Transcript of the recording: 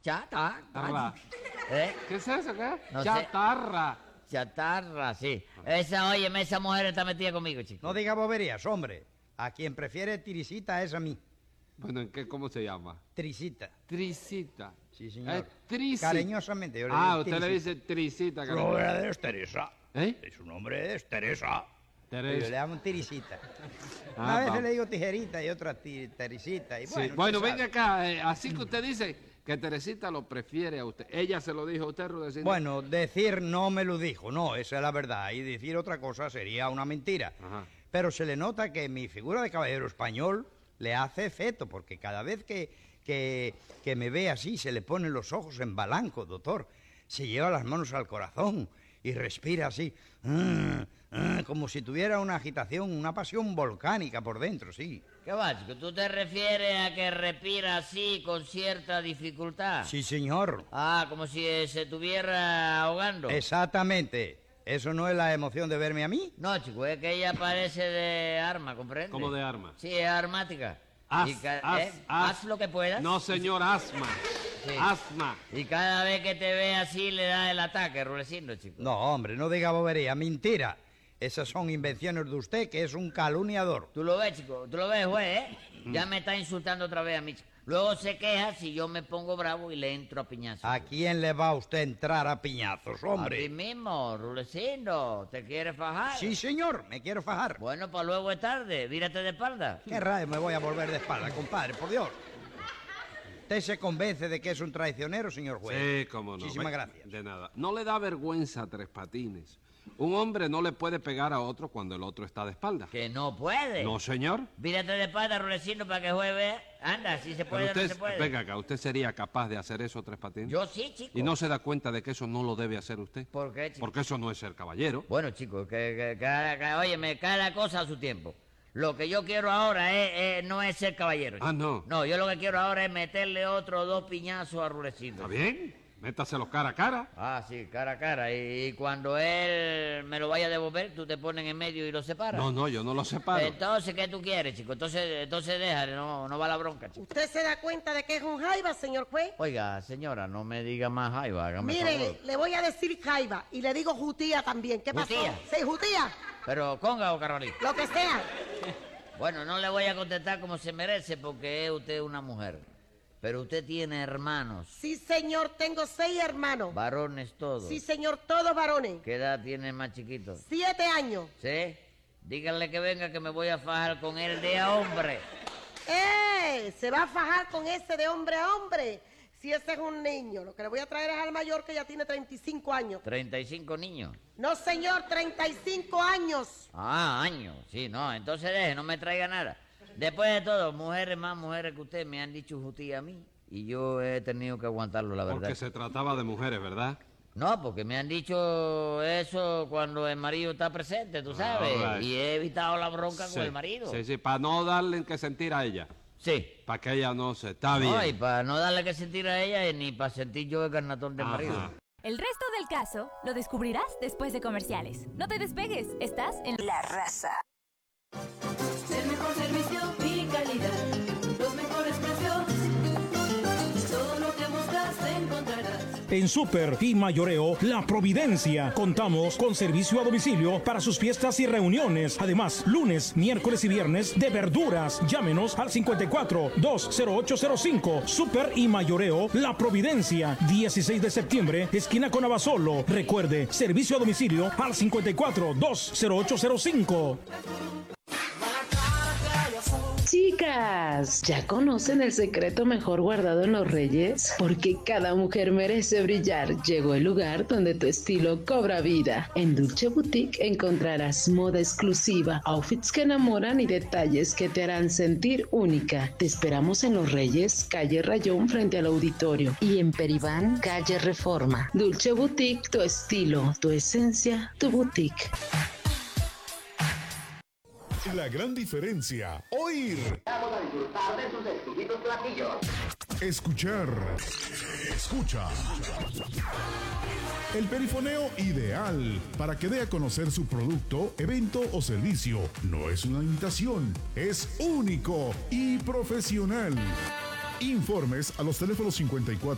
Chatarra. ¿Eh? ¿Qué es eso, qué? No sé. Chatarra. Chatarra, sí. Óyeme, esa mujer está metida conmigo, chico. No diga boberías, hombre. A quien prefiere Tirisita es a mí. Bueno, ¿en qué, cómo se llama? Trisita. Trisita. Sí, señor. Trisita. Cariñosamente yo le digo usted le dice Trisita. Su nombre es Teresa. ¿Eh? Su nombre es Teresa. Teresa. Yo le llamo Tirisita. Ah, Una vez vamos. le digo tijerita y otra Teresita. Y Sí. bueno, Bueno, usted venga sabe. acá. Así que usted dice que Teresita lo prefiere a usted. ¿Ella se lo dijo a usted, Rudecindo? Bueno, decir no me lo dijo, no, esa es la verdad. Y decir otra cosa sería una mentira. Ajá. Pero se le nota que mi figura de caballero español le hace efecto, porque cada vez que me ve así, se le ponen los ojos en blanco, doctor. Se lleva las manos al corazón y respira así, como si tuviera una agitación, una pasión volcánica por dentro, sí. ¿Qué va, chico? ¿Tú te refieres a que respira así con cierta dificultad? Sí, señor. Ah, como si se estuviera ahogando. Exactamente. ¿Eso no es la emoción de verme a mí? No, chico, es que ella parece de arma, ¿comprende? ¿Cómo de arma? Sí, es armática. Haz Haz lo que puedas. No, señor, asma. Sí. Asma. Y cada vez que te ve así le da el ataque, Rulecindo, chico. No, hombre, no diga bobería, mentira. Esas son invenciones de usted, que es un calumniador. Tú lo ves, chico, tú lo ves, juez, ¿eh? Ya me está insultando otra vez a mí, chico. Luego se queja si yo me pongo bravo y le entro a piñazos. ¿A quién le va usted a entrar a piñazos, A ti hombre? mismo, Rulecindo. ¿Te quieres fajar? Sí, señor, me quiero fajar. Bueno, pues luego es tarde. Vírate de espalda. ¿Qué rayo me voy a volver de espalda, compadre? Por Dios. ¿Usted se convence de que es un traicionero, señor juez? Sí, cómo no. Muchísimas gracias. De nada. No le da vergüenza a Tres Patines. Un hombre no le puede pegar a otro cuando el otro está de espalda. Que no puede. No, señor. Vírate de espalda, Rulecindo, para que juegue. Anda, si se puede Pero o usted, no se puede. venga acá, ¿usted sería capaz de hacer eso, Tres Patines? Yo sí, chico. ¿Y no se da cuenta de que eso no lo debe hacer usted? ¿Por qué, chico? Porque eso no es ser caballero. Bueno, chicos, óyeme, cada cosa a su tiempo. Lo que yo quiero ahora no es ser caballero. Ah, chico. no. No, yo lo que quiero ahora es meterle otros 2 piñazos a Rulecindo. ¿Está bien? Métaselos cara a cara. Ah, sí, cara a cara. Y cuando él me lo vaya a devolver, tú te pones en medio y lo separas. No, yo no lo separo. Entonces, ¿qué tú quieres, chico? Entonces déjale, no va la bronca, chico. ¿Usted se da cuenta de que es un jaiba, señor juez? Oiga, señora, no me diga más jaiba, hágame Mire, favor. le voy a decir jaiba y le digo jutía también. ¿Qué pasó? ¿Jutía? Sí, jutía, Pero conga o carolito. lo que sea. Bueno, no le voy a contestar como se merece porque es usted una mujer. Pero usted tiene hermanos, Sí, señor, tengo 6 hermanos. varones todos. Sí, señor, todos varones. ¿Qué edad tiene el más chiquito? 7 años. ¿Sí? Díganle que venga que me voy a fajar con él de a hombre. Se va a fajar con ese de hombre a hombre. Si ese es un niño, lo que le voy a traer es al mayor que ya tiene 35 años. 35 niños. No, señor, 35 años. Ah, años. Sí, no, entonces deje, no me traiga nada. Después de todo, mujeres más mujeres que usted me han dicho jutía a mí y yo he tenido que aguantarlo, la verdad. Porque se trataba de mujeres, ¿verdad? No, porque me han dicho eso cuando el marido está presente, tú sabes, right. y he evitado la bronca Sí. con el marido. Sí, para no darle que sentir a ella. Sí. Para que ella no se... Está bien. No, y para no darle que sentir a ella ni para sentir yo el carnatón del Ajá. marido. El resto del caso lo descubrirás después de comerciales. No te despegues, estás en La Raza. El mejor servicio y calidad, los mejores precios, todo lo que buscas encontrarás. En Super y Mayoreo La Providencia contamos con servicio a domicilio para sus fiestas y reuniones. Además, lunes, miércoles y viernes de verduras. Llámenos al 54-20805. Super y Mayoreo La Providencia, 16 de septiembre, esquina con Abasolo. Recuerde, servicio a domicilio al 54-20805. Chicas, ¿ya conocen el secreto mejor guardado en los Reyes? Porque cada mujer merece brillar. Llegó el lugar donde tu estilo cobra vida. En Dulce Boutique encontrarás moda exclusiva, outfits que enamoran y detalles que te harán sentir única. Te esperamos en Los Reyes, calle Rayón frente al auditorio, y en Peribán, calle Reforma. Dulce Boutique, tu estilo, tu esencia, tu boutique. La gran diferencia, oír. Vamos a disfrutar de sus exquisitos platillos. Escuchar. Escucha. El perifoneo ideal para que dé a conocer su producto, evento o servicio. No es una imitación, es único y profesional. Informes a los teléfonos